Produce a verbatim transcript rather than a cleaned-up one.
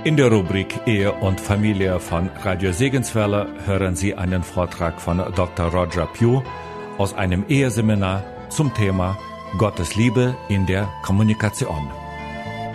In der Rubrik Ehe und Familie von Radio Segenswelle hören Sie einen Vortrag von Doktor Roger Pugh aus einem Eheseminar zum Thema Gottes Liebe in der Kommunikation.